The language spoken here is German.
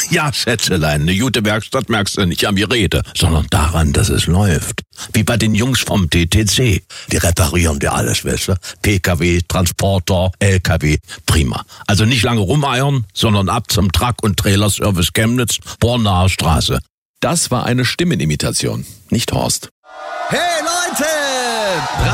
Ja, Schätzelein, eine gute Werkstatt merkst du nicht am Gerede, sondern daran, dass es läuft. Wie bei den Jungs vom TTC. Die reparieren dir alles, weißt du? PKW, Transporter, LKW, prima. Also nicht lange rumeiern, sondern ab zum Truck- und Trailerservice Chemnitz, Bornaer Straße. Das war eine Stimmenimitation, nicht Horst. Hey Leute!